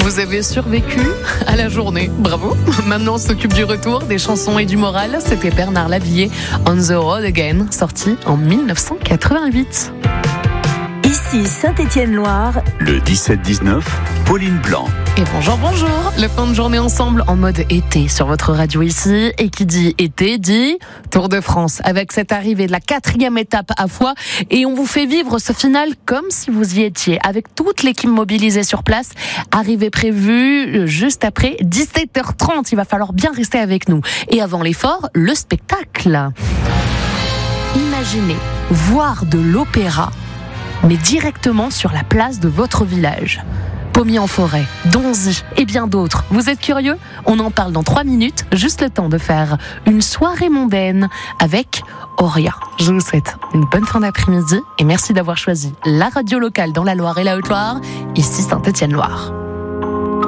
Vous avez survécu à la journée. Bravo. Maintenant, on s'occupe du retour, des chansons et du moral. C'était Bernard Lavilliers, On the Road Again, sorti en 1988. Ici Saint-Étienne-Loire. Le 17-19, Pauline Blanc. Et bonjour. Le fin de journée ensemble en mode été sur votre radio ici. Et qui dit été dit Tour de France avec cette arrivée de la 4e étape à Foix. Et on vous fait vivre ce final comme si vous y étiez avec toute l'équipe mobilisée sur place. Arrivée prévue juste après 17h30. Il va falloir bien rester avec nous. Et avant l'effort, le spectacle. Imaginez voir de l'opéra, mais directement sur la place de votre village. Pommier en forêt, Donzy et bien d'autres. Vous êtes curieux ? On en parle dans 3 minutes, juste le temps de faire une soirée mondaine avec Auria. Je vous souhaite une bonne fin d'après-midi et merci d'avoir choisi la radio locale dans la Loire et la Haute-Loire, ici Saint-Étienne-Loire.